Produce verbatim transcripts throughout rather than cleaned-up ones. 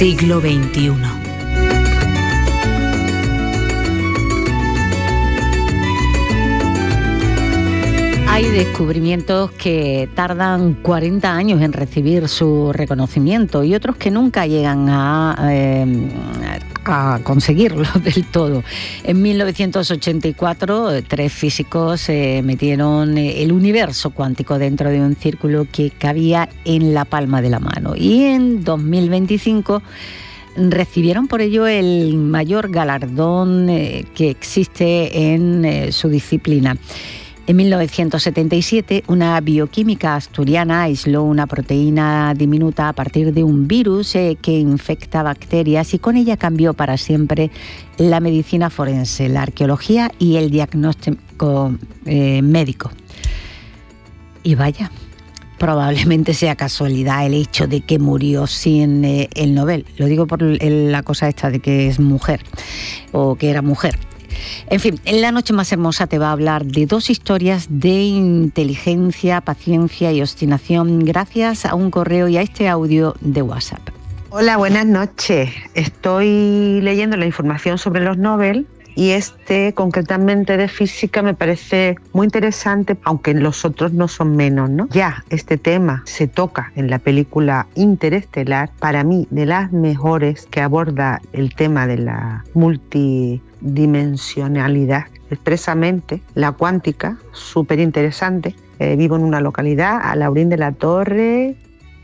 siglo veintiuno. Hay descubrimientos que tardan cuarenta años en recibir su reconocimiento y otros que nunca llegan a, eh, a conseguirlo del todo. En mil novecientos ochenta y cuatro, tres físicos eh, metieron el universo cuántico dentro de un círculo que cabía en la palma de la mano. Y en dos mil veinticinco recibieron por ello el mayor galardón eh, que existe en eh, su disciplina. En mil novecientos setenta y siete, una bioquímica asturiana aisló una proteína diminuta a partir de un virus eh, que infecta bacterias y con ella cambió para siempre la medicina forense, la arqueología y el diagnóstico eh, médico. Y vaya, probablemente sea casualidad el hecho de que murió sin eh, el Nobel. Lo digo por el, la cosa esta de que es mujer o que era mujer. En fin, en La Noche Más Hermosa te va a hablar de dos historias de inteligencia, paciencia y obstinación gracias a un correo y a este audio de WhatsApp. Hola, buenas noches. Estoy leyendo la información sobre los Nobel y este concretamente de física me parece muy interesante, aunque los otros no son menos, ¿no? Ya este tema se toca en la película Interestelar, para mí de las mejores, que aborda el tema de la multidimensionalidad expresamente, la cuántica, súper interesante. Eh, vivo en una localidad, a Laurín de la Torre.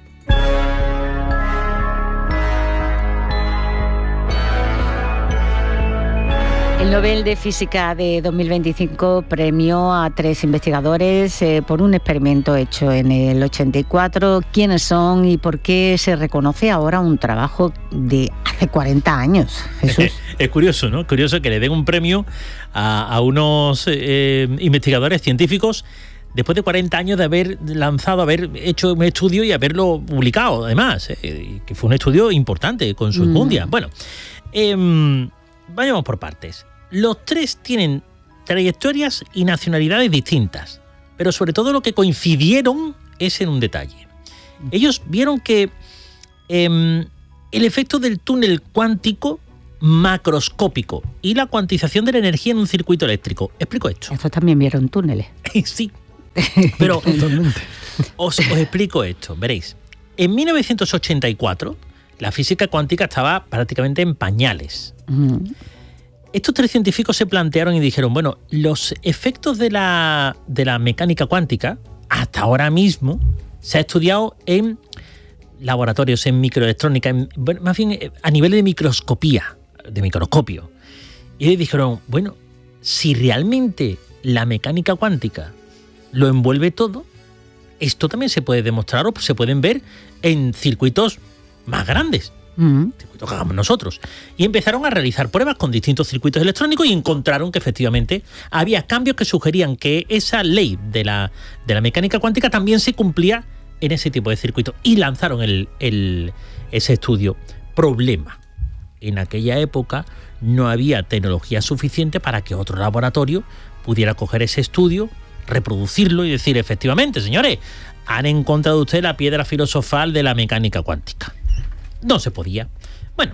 El Nobel de Física de dos mil veinticinco premió a tres investigadores eh, por un experimento hecho en el ochenta y cuatro. ¿Quiénes son y por qué se reconoce ahora un trabajo de hace cuarenta años, Jesús? Es curioso, ¿no? Curioso que le den un premio a, a unos eh, investigadores científicos después de cuarenta años de haber lanzado, haber hecho un estudio y haberlo publicado, además, eh, que fue un estudio importante con sus mundias. Mm. Bueno, eh, vayamos por partes. Los tres tienen trayectorias y nacionalidades distintas, pero sobre todo lo que coincidieron es en un detalle. Ellos vieron que eh, el efecto del túnel cuántico macroscópico y la cuantización de la energía en un circuito eléctrico. Explico esto. Estos también vieron túneles. Sí, pero os, os explico esto, veréis. En mil novecientos ochenta y cuatro, la física cuántica estaba prácticamente en pañales. Uh-huh. Estos tres científicos se plantearon y dijeron, bueno, los efectos de la, de la mecánica cuántica, hasta ahora mismo, se ha estudiado en laboratorios, en microelectrónica, en, bueno, más bien a nivel de microscopía, de microscopio. Y ellos dijeron, bueno, si realmente la mecánica cuántica lo envuelve todo, esto también se puede demostrar o se pueden ver en circuitos más grandes. Uh-huh. Circuitos que hagamos nosotros. Y empezaron a realizar pruebas con distintos circuitos electrónicos y encontraron que efectivamente había cambios que sugerían que esa ley de la, de la mecánica cuántica también se cumplía en ese tipo de circuitos. Y lanzaron el, el, ese estudio. Problema. En aquella época no había tecnología suficiente para que otro laboratorio pudiera coger ese estudio, reproducirlo y decir, efectivamente, señores, han encontrado ustedes la piedra filosofal de la mecánica cuántica. No se podía. Bueno,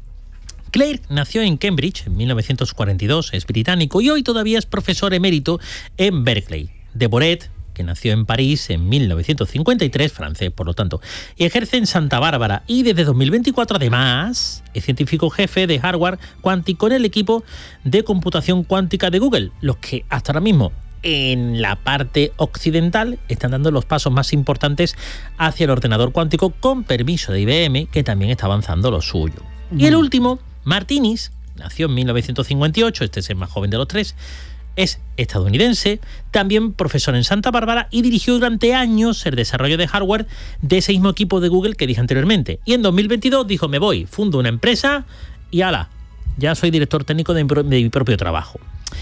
Clerk nació en Cambridge en mil novecientos cuarenta y dos, es británico y hoy todavía es profesor emérito en Berkeley. Deboret, que nació en París en mil novecientos cincuenta y tres, francés por lo tanto, y ejerce en Santa Bárbara y desde dos mil veinticuatro además es científico jefe de hardware cuántico en el equipo de computación cuántica de Google, los que hasta ahora mismo en la parte occidental están dando los pasos más importantes hacia el ordenador cuántico con permiso de I B M, que también está avanzando lo suyo. Uh-huh. Y el último, Martinis, nació en mil novecientos cincuenta y ocho, este es el más joven de los tres, es estadounidense, también profesor en Santa Bárbara y dirigió durante años el desarrollo de hardware de ese mismo equipo de Google que dije anteriormente. Y en dos mil veintidós dijo, me voy, fundo una empresa y ala, ya soy director técnico de mi, de mi propio trabajo.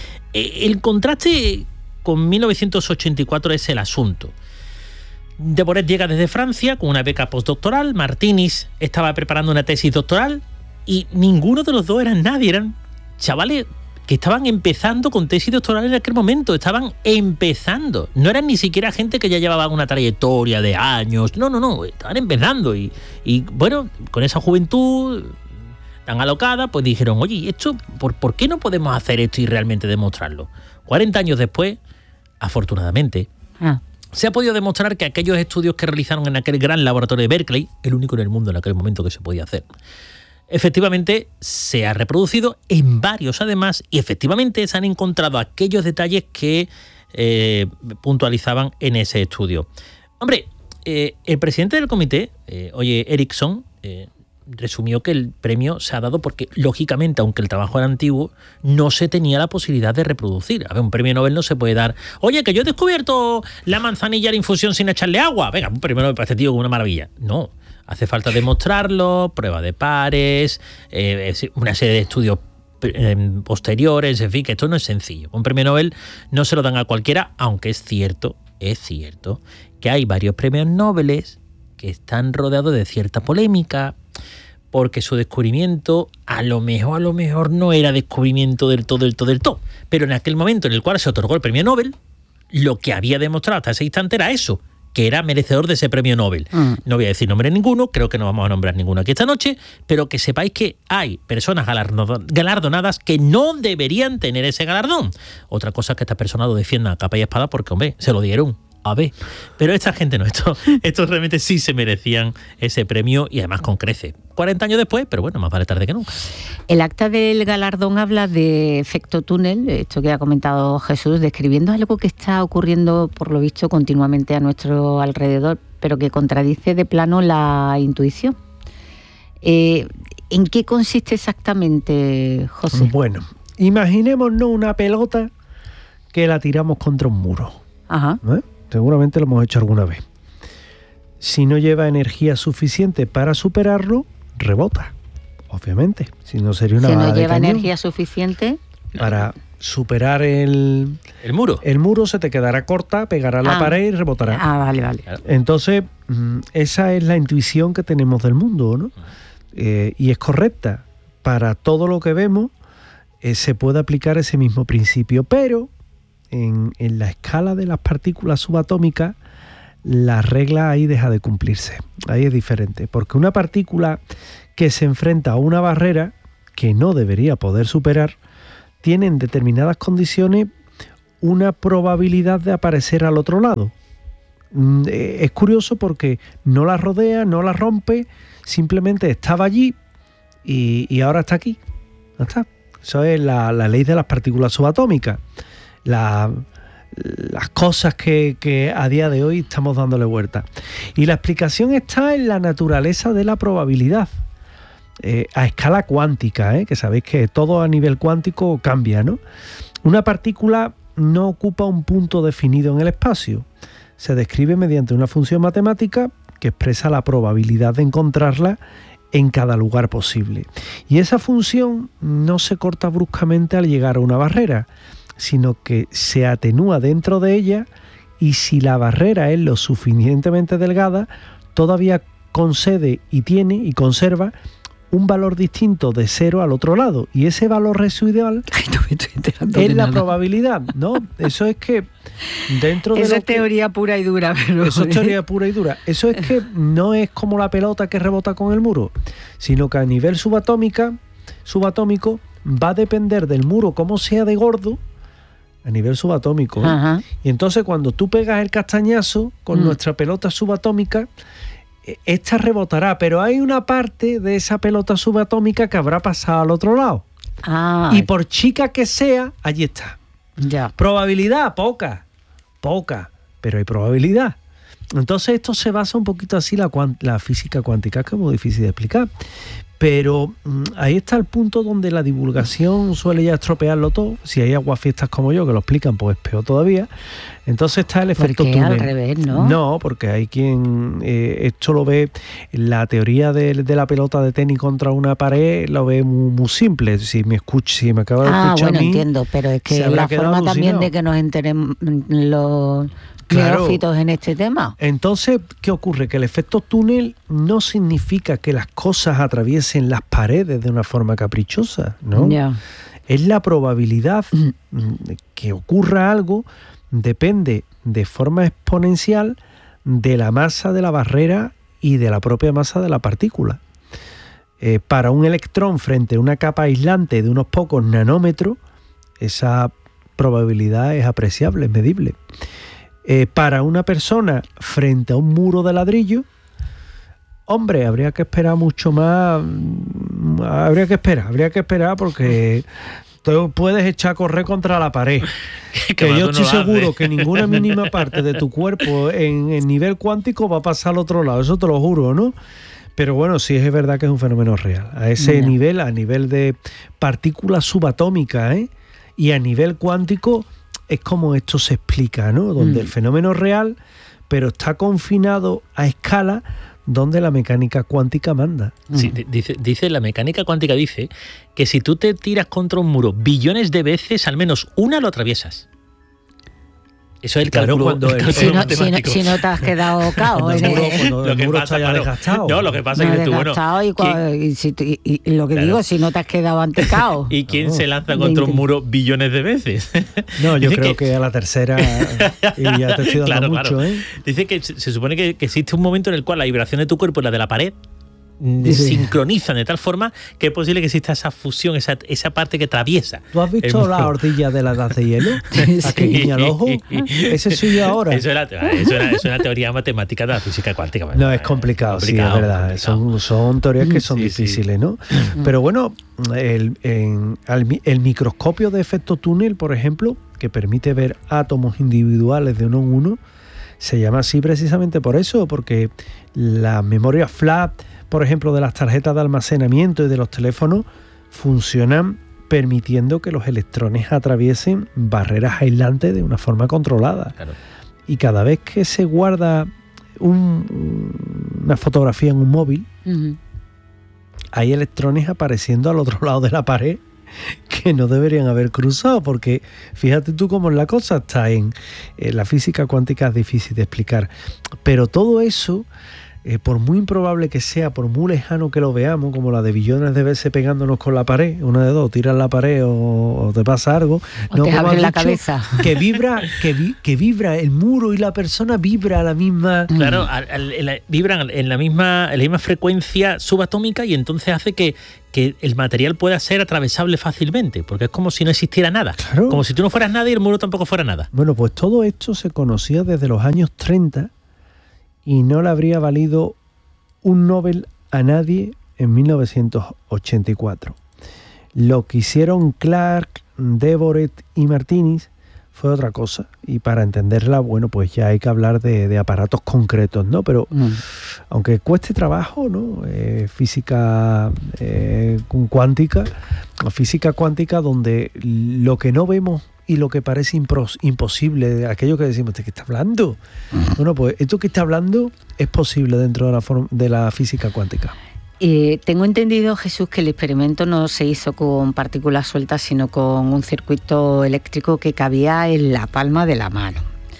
El contraste con mil novecientos ochenta y cuatro es el asunto. Deboret llega desde Francia con una beca postdoctoral, Martinis estaba preparando una tesis doctoral y ninguno de los dos eran nadie, eran chavales que estaban empezando con tesis doctoral en aquel momento, estaban empezando. No eran ni siquiera gente que ya llevaba una trayectoria de años, no, no, no, estaban empezando. Y, y bueno, con esa juventud tan alocada, pues dijeron, oye, esto, ¿por, ¿por qué no podemos hacer esto y realmente demostrarlo? cuarenta años después, afortunadamente, ah. se ha podido demostrar que aquellos estudios que realizaron en aquel gran laboratorio de Berkeley, el único en el mundo en aquel momento que se podía hacer, efectivamente se ha reproducido en varios además, y efectivamente se han encontrado aquellos detalles que eh, puntualizaban en ese estudio. Hombre, eh, el presidente del comité, eh, oye, Erickson, eh, resumió que el premio se ha dado porque, lógicamente, aunque el trabajo era antiguo, no se tenía la posibilidad de reproducir. A ver, un premio Nobel no se puede dar, oye, que yo he descubierto la manzanilla de infusión sin echarle agua, venga, un premio Nobel para este tío con una maravilla. No, hace falta demostrarlo, prueba de pares, eh, una serie de estudios eh, posteriores, en fin, que esto no es sencillo. Un premio Nobel no se lo dan a cualquiera, aunque es cierto, es cierto, que hay varios premios Nobel que están rodeados de cierta polémica, porque su descubrimiento a lo mejor, a lo mejor no era descubrimiento del todo, del todo, del todo. Pero en aquel momento en el cual se otorgó el premio Nobel, lo que había demostrado hasta ese instante era eso, que era merecedor de ese premio Nobel. Mm. No voy a decir nombre ninguno, creo que no vamos a nombrar ninguno aquí esta noche, pero que sepáis que hay personas galardonadas que no deberían tener ese galardón. Otra cosa es que estas personas lo defiendan a capa y espada porque, hombre, se lo dieron. A ver, pero esta gente no, estos, estos realmente sí se merecían ese premio y además con crece. cuarenta años después, pero bueno, más vale tarde que nunca. El acta del galardón habla de efecto túnel, esto que ha comentado Jesús, describiendo algo que está ocurriendo, por lo visto, continuamente a nuestro alrededor, pero que contradice de plano la intuición. Eh, ¿En qué consiste exactamente, José? Bueno, imaginémonos una pelota que la tiramos contra un muro. Ajá. ¿Eh? Seguramente lo hemos hecho alguna vez. Si no lleva energía suficiente para superarlo, rebota, obviamente. Si no sería una bala de cañón. Si no lleva energía suficiente... Para superar el... El muro. El muro se te quedará corta, pegará a la ah. pared y rebotará. Ah, vale, vale. Entonces, esa es la intuición que tenemos del mundo, ¿no? Eh, y es correcta. Para todo lo que vemos, eh, se puede aplicar ese mismo principio, pero... En, en la escala de las partículas subatómicas, la regla ahí deja de cumplirse. Ahí es diferente, porque una partícula que se enfrenta a una barrera que no debería poder superar, tiene en determinadas condiciones una probabilidad de aparecer al otro lado. Es curioso porque no la rodea, no la rompe, simplemente estaba allí y, y ahora está aquí. ¿No está? Eso es la, la ley de las partículas subatómicas. La, las cosas que, que a día de hoy estamos dándole vuelta. Y la explicación está en la naturaleza de la probabilidad. Eh, a escala cuántica, ¿eh? Que sabéis que todo a nivel cuántico cambia, ¿no? Una partícula no ocupa un punto definido en el espacio. Se describe mediante una función matemática que expresa la probabilidad de encontrarla en cada lugar posible. Y esa función no se corta bruscamente al llegar a una barrera, sino que se atenúa dentro de ella y si la barrera es lo suficientemente delgada, todavía concede y tiene y conserva un valor distinto de cero al otro lado. Y ese valor residual Ay, no me estoy enterando es de la nada. Probabilidad, ¿no? Eso es que dentro de Eso lo es que, teoría pura y dura. Pero... Eso es teoría pura y dura. Eso es que no es como la pelota que rebota con el muro, sino que a nivel subatómica, subatómico va a depender del muro cómo sea de gordo, a nivel subatómico. ¿eh? Ajá. Y entonces cuando tú pegas el castañazo con mm. nuestra pelota subatómica, esta rebotará, pero hay una parte de esa pelota subatómica que habrá pasado al otro lado. Ah. Y por chica que sea, allí está. Ya. Probabilidad, poca, poca, pero hay probabilidad. Entonces esto se basa un poquito así la, la física cuántica, que es muy difícil de explicar. Pero mmm, ahí está el punto donde la divulgación suele ya estropearlo todo. Si hay aguafiestas como yo que lo explican, pues es peor todavía. Entonces está el efecto túnel. al revés, ¿no? No, porque hay quien eh, esto lo ve, la teoría de, de la pelota de tenis contra una pared lo ve muy, muy simple. Si me escucha, si me acaba de ah, escuchar bueno, a mí, entiendo, pero es que la forma alucinado. También de que nos enteremos los Claro. neófitos en este tema. Entonces, ¿qué ocurre? Que el efecto túnel no significa que las cosas atraviesen las paredes de una forma caprichosa, ¿no? Ya. Es la probabilidad que ocurra algo, depende de forma exponencial de la masa de la barrera y de la propia masa de la partícula. Eh, para un electrón frente a una capa aislante de unos pocos nanómetros, esa probabilidad es apreciable, es medible. Eh, para una persona frente a un muro de ladrillo, hombre, habría que esperar mucho más, habría que esperar, habría que esperar porque tú puedes echar a correr contra la pared. que, que yo estoy seguro hace. que ninguna mínima parte de tu cuerpo en, en nivel cuántico va a pasar al otro lado, eso te lo juro, ¿no? Pero bueno, sí es verdad que es un fenómeno real. A ese Mira. nivel, a nivel de partículas subatómicas, ¿eh? Y a nivel cuántico es como esto se explica, ¿no? Donde mm. el fenómeno es real, pero está confinado a escala donde la mecánica cuántica manda. Sí, dice, dice, la mecánica cuántica dice que si tú te tiras contra un muro billones de veces, al menos una lo atraviesas. Eso es el claro, cálculo, cuando el el, si, no, si, no, si no te has quedado cao. el muro, cuando el muro está ya desgastado. No, lo que pasa no, es que tú, bueno... Y, cuando, y, si, y, y lo que claro. digo, si no te has quedado antes cao. ¿Y quién no. se lanza contra un muro billones de veces? No, yo creo que... que a la tercera, y ya te estoy dando claro, mucho, claro. ¿eh? Dice que se, se supone que, que existe un momento en el cual la vibración de tu cuerpo y la de la pared sí. sincronizan de tal forma que es posible que exista esa fusión, esa, esa parte que atraviesa. ¿Tú has visto la horquilla de la edad de hielo? Sí. ¿A que guiña el ojo? Ese soy yo ahora. Eso es, la, eso, era, eso es una teoría matemática de la física cuántica. No, es complicado, es complicado sí, es verdad. Son, son teorías que son sí, difíciles, sí. ¿no? Pero bueno, el, en, el microscopio de efecto túnel, por ejemplo, que permite ver átomos individuales de uno en uno, se llama así precisamente por eso, porque la memoria flash, por ejemplo, de las tarjetas de almacenamiento y de los teléfonos, funcionan permitiendo que los electrones atraviesen barreras aislantes de una forma controlada. Claro. Y cada vez que se guarda un, una fotografía en un móvil, uh-huh. hay electrones apareciendo al otro lado de la pared que no deberían haber cruzado, porque fíjate tú cómo la cosa está en, en la física cuántica, es difícil de explicar. Pero todo eso... Eh, por muy improbable que sea, por muy lejano que lo veamos, como la de billones de veces pegándonos con la pared, una de dos, tiras la pared o, o te pasa algo, o no, te abre la cabeza. Que vibra, que, vi, que vibra el muro y la persona vibra a la misma. Claro, al, al, la, vibran en la misma, en la misma frecuencia subatómica y entonces hace que, que el material pueda ser atravesable fácilmente, porque es como si no existiera nada. Claro. Como si tú no fueras nada y el muro tampoco fuera nada. Bueno, pues todo esto se conocía desde los años treinta. Y no le habría valido un Nobel a nadie en mil novecientos ochenta y cuatro. Lo que hicieron Clark, Devoret y Martinis fue otra cosa. Y para entenderla, bueno, pues ya hay que hablar de, de aparatos concretos, ¿no? Pero mm. aunque cueste trabajo, ¿no? Eh, física eh, cuántica, física cuántica donde lo que no vemos y lo que parece impros, imposible, aquello que decimos, ¿de qué está hablando? Uh-huh. Bueno, pues esto que está hablando es posible dentro de la, form- de la física cuántica. Eh, tengo entendido, Jesús, que el experimento no se hizo con partículas sueltas, sino con un circuito eléctrico que cabía en la palma de la mano.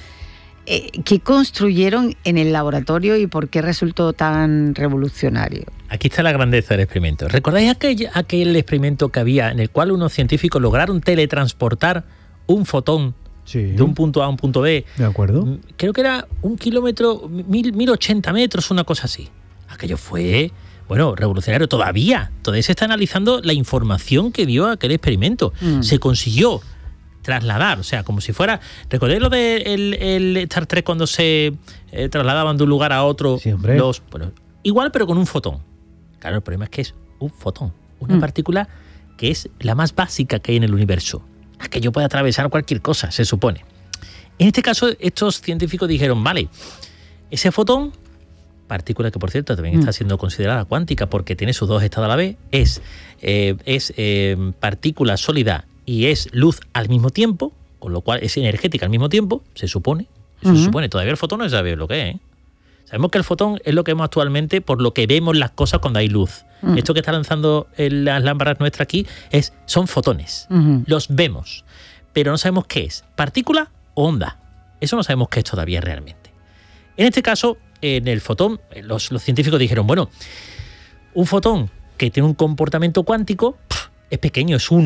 Eh, ¿Qué construyeron en el laboratorio y por qué resultó tan revolucionario? Aquí está la grandeza del experimento. ¿Recordáis aquel, aquel experimento que había en el cual unos científicos lograron teletransportar un fotón sí. de un punto A a un punto B? De acuerdo. Creo que era un kilómetro, mil, mil ochenta metros, una cosa así. Aquello fue, bueno, revolucionario todavía. Todavía se está analizando la información que dio aquel experimento. Mm. Se consiguió trasladar, o sea, como si fuera... ¿Recordáis lo de el, el Star Trek cuando se eh, trasladaban de un lugar a otro? Sí, hombre. Los, bueno, igual, pero con un fotón. Claro, el problema es que es un fotón, una mm. partícula que es la más básica que hay en el universo. Aquello puede atravesar cualquier cosa, se supone. En este caso, estos científicos dijeron, vale, ese fotón, partícula que por cierto también mm. está siendo considerada cuántica porque tiene sus dos estados a la vez, es, eh, es eh, partícula sólida y es luz al mismo tiempo, con lo cual es energética al mismo tiempo, se supone. Eso uh-huh. se supone. Todavía el fotón no se sabe lo que es, ¿eh? Sabemos que el fotón es lo que vemos actualmente por lo que vemos las cosas cuando hay luz. Uh-huh. Esto que está lanzando en las lámparas nuestras aquí es, son fotones. Uh-huh. Los vemos, pero no sabemos qué es. ¿Partícula o onda? Eso no sabemos qué es todavía realmente. En este caso, en el fotón, los, los científicos dijeron, bueno, un fotón que tiene un comportamiento cuántico pff, es pequeño, es uno.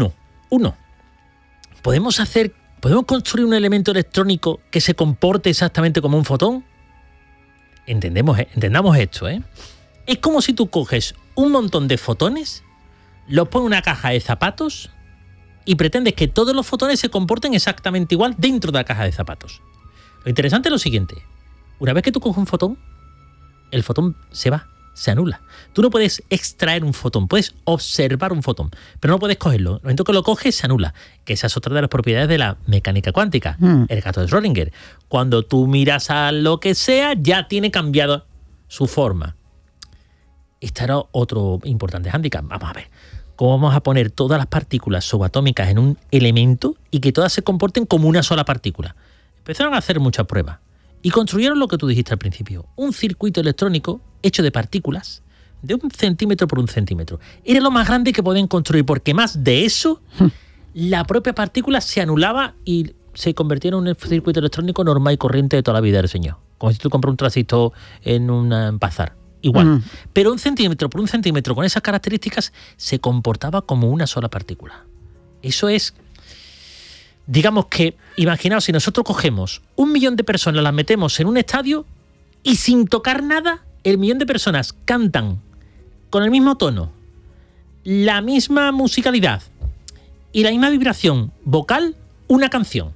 Uno, ¿podemos hacer, podemos construir un elemento electrónico que se comporte exactamente como un fotón? Entendemos, entendamos esto, ¿eh? Es como si tú coges un montón de fotones, los pones en una caja de zapatos y pretendes que todos los fotones se comporten exactamente igual dentro de la caja de zapatos. Lo interesante es lo siguiente. Una vez que tú coges un fotón, el fotón se va, se anula. Tú no puedes extraer un fotón, puedes observar un fotón, pero no puedes cogerlo. El momento que lo coges, se anula. Que esa es otra de las propiedades de la mecánica cuántica, mm. el gato de Schrödinger. Cuando tú miras a lo que sea, ya tiene cambiado su forma. Este era otro importante hándicap. Vamos a ver. ¿Cómo vamos a poner todas las partículas subatómicas en un elemento y que todas se comporten como una sola partícula? Empezaron a hacer muchas pruebas y construyeron lo que tú dijiste al principio, un circuito electrónico hecho de partículas de un centímetro por un centímetro. Era lo más grande que podían construir, porque más de eso, la propia partícula se anulaba y se convertía en un circuito electrónico normal y corriente de toda la vida del señor. Como si tú compras un transistor en un bazar. Igual. Mm. Pero un centímetro por un centímetro con esas características se comportaba como una sola partícula. Eso es... Digamos que, imaginaos, si nosotros cogemos un millón de personas, las metemos en un estadio y sin tocar nada, el millón de personas cantan con el mismo tono, la misma musicalidad y la misma vibración vocal, una canción.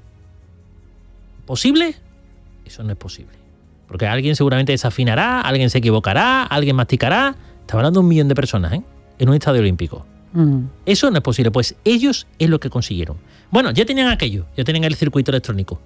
¿Posible? Eso no es posible. Porque alguien seguramente desafinará, alguien se equivocará, alguien masticará. Estamos hablando de un millón de personas, ¿eh? En un estadio olímpico. Mm. Eso no es posible, pues ellos es lo que consiguieron. Bueno, ya tenían aquello, ya tenían el circuito electrónico.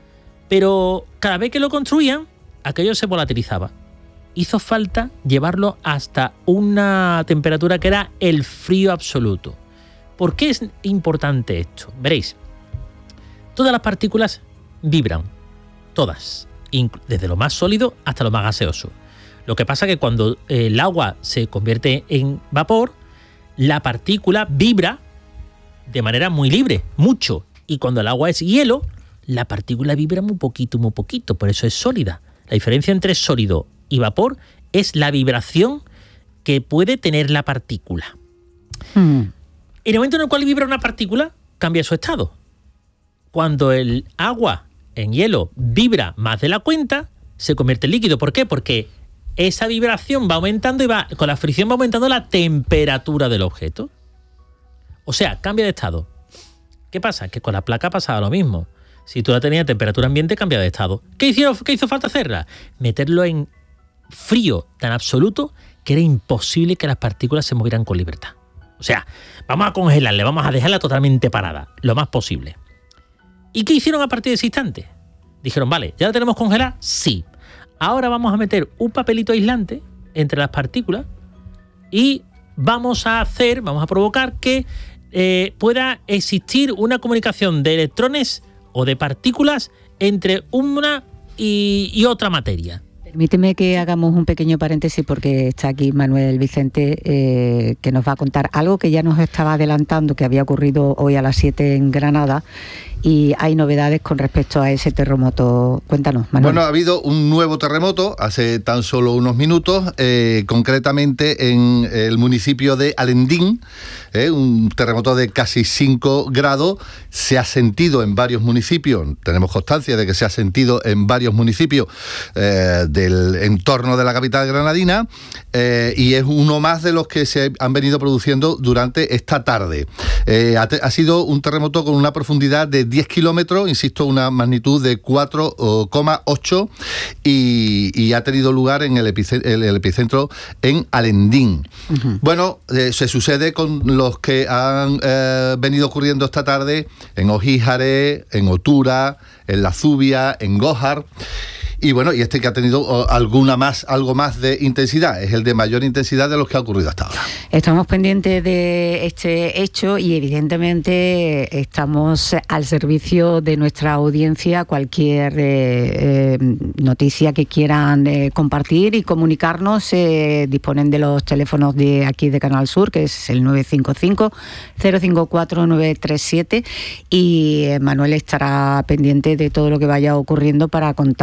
Pero cada vez que lo construían, aquello se volatilizaba. Hizo falta llevarlo hasta una temperatura que era el frío absoluto. ¿Por qué es importante esto? Veréis, todas las partículas vibran, todas, desde lo más sólido hasta lo más gaseoso. Lo que pasa es que cuando el agua se convierte en vapor, la partícula vibra de manera muy libre, mucho. Y cuando el agua es hielo, la partícula vibra muy poquito, muy poquito. Por eso es sólida. La diferencia entre sólido y vapor es la vibración que puede tener la partícula. Mm. En el momento en el cual vibra una partícula, cambia su estado. Cuando el agua en hielo vibra más de la cuenta, se convierte en líquido. ¿Por qué? Porque esa vibración va aumentando y va, con la fricción va aumentando la temperatura del objeto. O sea, cambia de estado. ¿Qué pasa? Que con la placa pasaba lo mismo. Si tú la tenías a temperatura ambiente, cambia de estado. ¿Qué hizo, qué hizo falta hacerla? Meterlo en frío tan absoluto que era imposible que las partículas se movieran con libertad. O sea, vamos a congelarle, vamos a dejarla totalmente parada, lo más posible. ¿Y qué hicieron a partir de ese instante? Dijeron, vale, ¿ya la tenemos congelada? Sí. Ahora vamos a meter un papelito aislante entre las partículas y vamos a hacer, vamos a provocar que eh, pueda existir una comunicación de electrones o de partículas entre una y, y otra materia. Permíteme que hagamos un pequeño paréntesis porque está aquí Manuel Vicente, eh, que nos va a contar algo que ya nos estaba adelantando, que había ocurrido hoy a las siete en Granada, y hay novedades con respecto a ese terremoto. Cuéntanos, Manuel. Bueno, ha habido un nuevo terremoto hace tan solo unos minutos, eh, concretamente en el municipio de Alendín, eh, un terremoto de casi cinco grados. Se ha sentido en varios municipios, tenemos constancia de que se ha sentido en varios municipios eh, del entorno de la capital granadina, eh, y es uno más de los que se han venido produciendo durante esta tarde. Eh, ha, ha sido un terremoto con una profundidad de diez kilómetros, insisto, una magnitud de cuatro coma ocho, y, y ha tenido lugar en el, epicentro, el, el epicentro en Alendín. Uh-huh. Bueno, eh, se sucede con los que han eh, venido ocurriendo esta tarde en Ojíjare, en Otura, en La Zubia, en Gójar. Y bueno, y este que ha tenido alguna más, algo más de intensidad, es el de mayor intensidad de los que ha ocurrido hasta ahora. Estamos pendientes de este hecho y evidentemente estamos al servicio de nuestra audiencia. Cualquier eh, eh, noticia que quieran eh, compartir y comunicarnos, eh, disponen de los teléfonos de aquí de Canal Sur, que es el nueve cinco cinco, cero cinco cuatro, nueve tres siete, y eh, Manuel estará pendiente de todo lo que vaya ocurriendo para contar eh,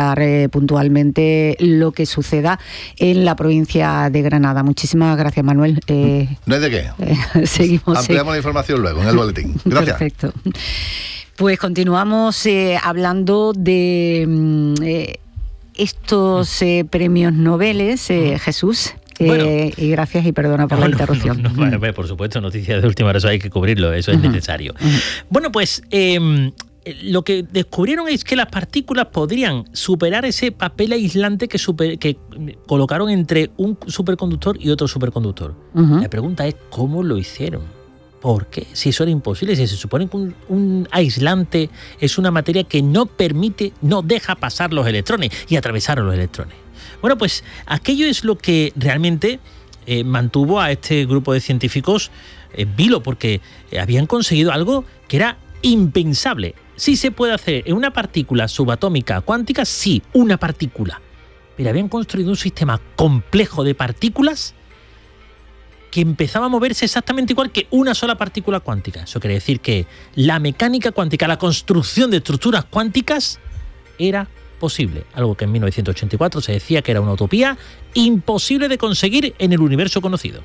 eh, puntualmente lo que suceda en la provincia de Granada. Muchísimas gracias, Manuel. Eh, no hay de qué. Eh, seguimos. Ampliamos sí. la información luego en el boletín. Gracias. Perfecto. Pues continuamos eh, hablando de eh, estos eh, premios Nobel, eh, Jesús. Bueno, eh, y gracias y perdona por no, la interrupción. No, no, no, por supuesto, noticias de última hora, eso hay que cubrirlo, eso es uh-huh. necesario. Uh-huh. Bueno, pues eh, lo que descubrieron es que las partículas podrían superar ese papel aislante que, super, que colocaron entre un superconductor y otro superconductor. Uh-huh. La pregunta es, ¿cómo lo hicieron? ¿Por qué? Si eso era imposible, si se supone que un, un aislante es una materia que no permite, no deja pasar los electrones y atravesar los electrones. Bueno, pues aquello es lo que realmente eh, mantuvo a este grupo de científicos en eh, vilo, porque eh, habían conseguido algo que era impensable. Sí se puede hacer en una partícula subatómica cuántica, sí, una partícula. Pero habían construido un sistema complejo de partículas que empezaba a moverse exactamente igual que una sola partícula cuántica. Eso quiere decir que la mecánica cuántica, la construcción de estructuras cuánticas era posible. Algo que en mil novecientos ochenta y cuatro se decía que era una utopía imposible de conseguir en el universo conocido.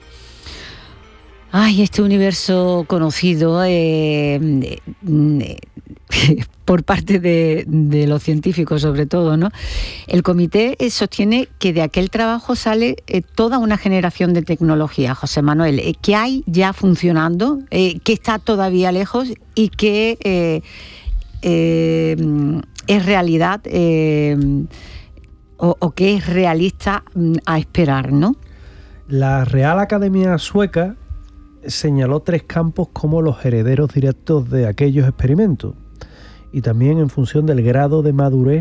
Ay, este universo conocido eh, eh, por parte de, de los científicos sobre todo, ¿no? El comité sostiene que de aquel trabajo sale eh, toda una generación de tecnología, José Manuel, eh, que hay ya funcionando, eh, que está todavía lejos y que eh, eh, es realidad eh, o, o que es realista a esperar, ¿no? La Real Academia Sueca señaló tres campos como los herederos directos de aquellos experimentos y también en función del grado de madurez,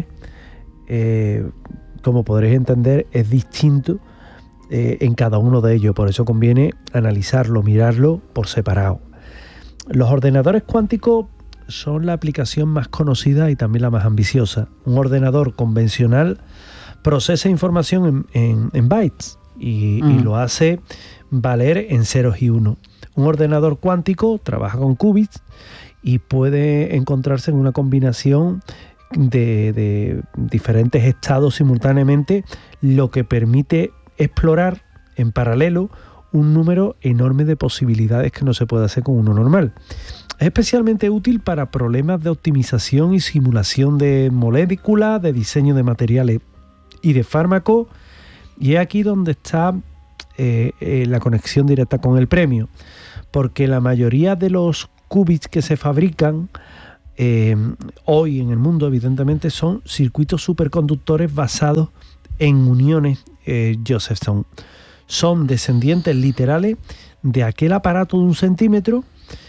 eh, como podréis entender, es distinto eh, en cada uno de ellos, por eso conviene analizarlo, mirarlo por separado. Los ordenadores cuánticos son la aplicación más conocida y también la más ambiciosa. Un ordenador convencional procesa información en, en, en bytes y, mm. y lo hace valer en ceros y unos. Un ordenador cuántico trabaja con qubits y puede encontrarse en una combinación de, de diferentes estados simultáneamente, lo que permite explorar en paralelo un número enorme de posibilidades que no se puede hacer con uno normal. Es especialmente útil para problemas de optimización y simulación de moléculas, de diseño de materiales y de fármacos, y es aquí donde está eh, eh, la conexión directa con el premio, porque la mayoría de los qubits que se fabrican eh, hoy en el mundo, evidentemente, son circuitos superconductores basados en uniones eh, Josephson. Son descendientes literales de aquel aparato de un centímetro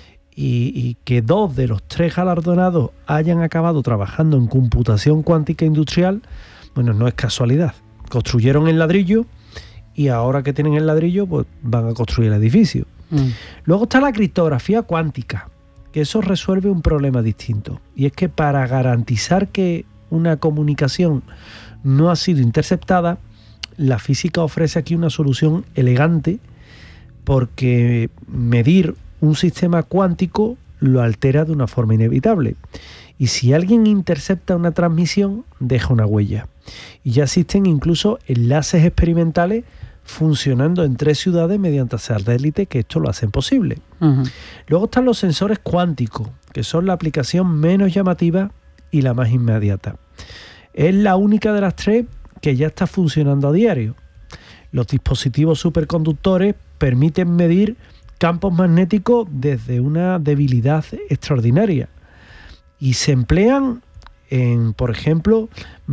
y, y que dos de los tres galardonados hayan acabado trabajando en computación cuántica industrial, bueno, no es casualidad. Construyeron el ladrillo y ahora que tienen el ladrillo, pues van a construir el edificio. Mm. Luego está la criptografía cuántica, que eso resuelve un problema distinto. Y es que para garantizar que una comunicación no ha sido interceptada, la física ofrece aquí una solución elegante, porque medir un sistema cuántico lo altera de una forma inevitable. Y si alguien intercepta una transmisión, deja una huella. Y ya existen incluso enlaces experimentales funcionando en tres ciudades mediante satélite que esto lo hacen posible. Uh-huh. Luego están los sensores cuánticos, que son la aplicación menos llamativa y la más inmediata. Es la única de las tres que ya está funcionando a diario. Los dispositivos superconductores permiten medir campos magnéticos desde una debilidad extraordinaria y se emplean en, por ejemplo,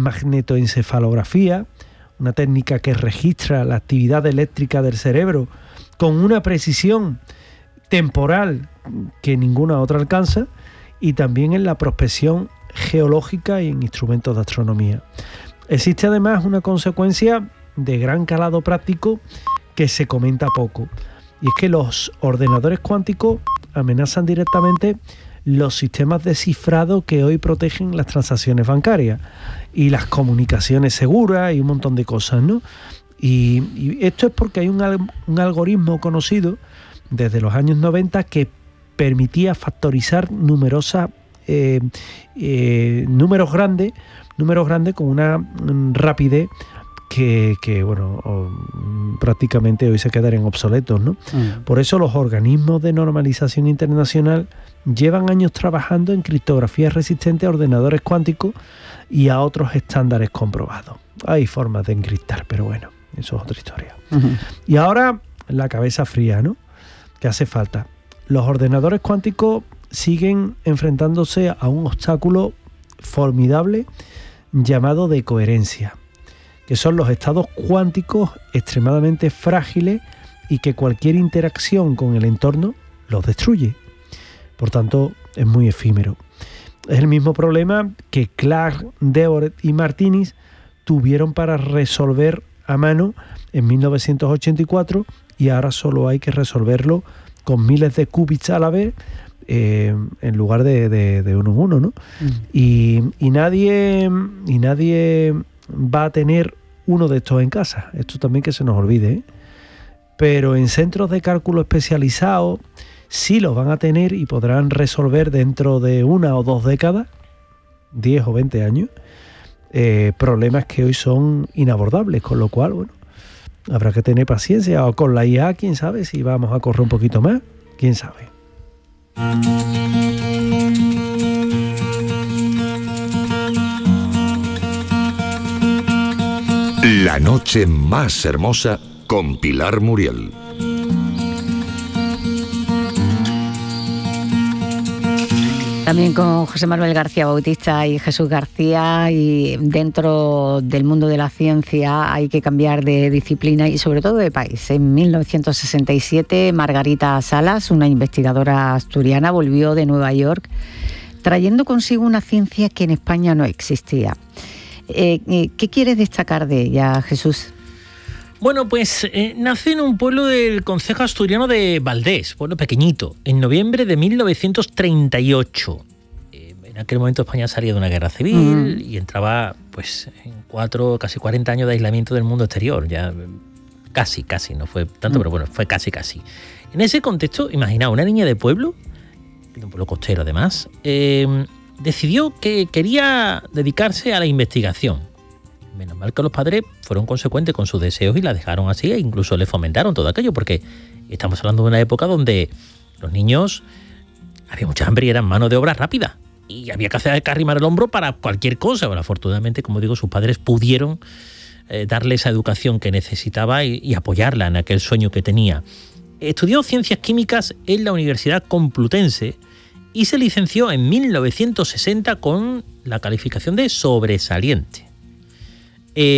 magnetoencefalografía, una técnica que registra la actividad eléctrica del cerebro con una precisión temporal que ninguna otra alcanza, y también en la prospección geológica y en instrumentos de astronomía. Existe además una consecuencia de gran calado práctico que se comenta poco, y es que los ordenadores cuánticos amenazan directamente los sistemas de cifrado que hoy protegen las transacciones bancarias y las comunicaciones seguras y un montón de cosas, ¿no? Y, y esto es porque hay un, un algoritmo conocido desde los años noventa que permitía factorizar numerosas eh, eh, números grandes, números grandes con una rapidez que, que bueno, o, prácticamente hoy se quedarían obsoletos, ¿no? Mm. Por eso los organismos de normalización internacional llevan años trabajando en criptografía resistente a ordenadores cuánticos y a otros estándares comprobados. Hay formas de encriptar, pero bueno, eso es otra historia. Uh-huh. Y ahora la cabeza fría, ¿no? ¿Qué hace falta? Los ordenadores cuánticos siguen enfrentándose a un obstáculo formidable llamado de coherencia, que son los estados cuánticos extremadamente frágiles y que cualquier interacción con el entorno los destruye. Por tanto, es muy efímero. Es el mismo problema que Clark, Deborah y Martinis tuvieron para resolver a mano en mil novecientos ochenta y cuatro y ahora solo hay que resolverlo con miles de qubits a la vez eh, en lugar de, de, de uno en uno, ¿no? Mm. Y, y, nadie, y nadie va a tener uno de estos en casa. Esto también que se nos olvide, ¿eh? Pero en centros de cálculo especializados sí los van a tener y podrán resolver dentro de una o dos décadas, diez o veinte años, eh, problemas que hoy son inabordables, con lo cual, bueno, habrá que tener paciencia. O con la I A, quién sabe si vamos a correr un poquito más, quién sabe. La noche más hermosa con Pilar Muriel. También con José Manuel García Bautista y Jesús García, y dentro del mundo de la ciencia hay que cambiar de disciplina y sobre todo de país. En mil novecientos sesenta y siete, Margarita Salas, una investigadora asturiana, volvió de Nueva York trayendo consigo una ciencia que en España no existía. Eh, ¿Qué quieres destacar de ella, Jesús? Bueno, pues eh, nace en un pueblo del concejo asturiano de Valdés, pueblo pequeñito, en noviembre de mil novecientos treinta y ocho. Eh, en aquel momento España salía de una guerra civil mm. y entraba pues en cuatro, casi cuarenta años de aislamiento del mundo exterior. Ya casi, casi, no fue tanto, mm. pero bueno, fue casi, casi. En ese contexto, imagina, una niña de pueblo, de un pueblo costero además, eh, decidió que quería dedicarse a la investigación. Menos mal que los padres fueron consecuentes con sus deseos y la dejaron así e incluso le fomentaron todo aquello, porque estamos hablando de una época donde los niños había mucha hambre y eran mano de obra rápida y había que hacer que arrimar el hombro para cualquier cosa. Bueno, afortunadamente, como digo, sus padres pudieron eh, darle esa educación que necesitaba y, y apoyarla en aquel sueño que tenía. Estudió ciencias químicas en la Universidad Complutense y se licenció en mil novecientos sesenta con la calificación de sobresaliente.